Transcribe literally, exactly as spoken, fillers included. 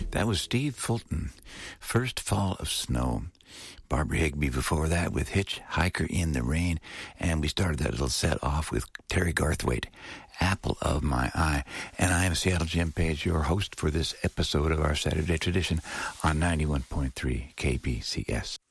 That was Steve Fulton, First Fall of Snow. Barbara Higbee before that with Hitchhiker in the Rain. And we started that little set off with Terry Garthwaite, Apple of My Eye. And I am Seattle Jim Page, your host for this episode of our Saturday Tradition on ninety-one point three K B C S.